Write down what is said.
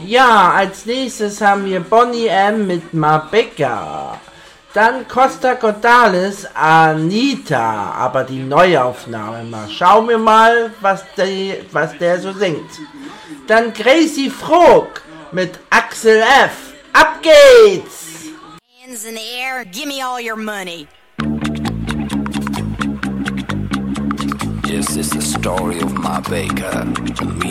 Ja, als nächstes haben wir Boney M. mit Mabeka. Dann Costa Cordalis, Anita, aber die Neuaufnahme mal. Schauen wir mal, was der so singt. Dann Gracie Frog mit Axel F. Ab geht's! Hands in the air, give me all your money. Yes, it's the story of Mabeka.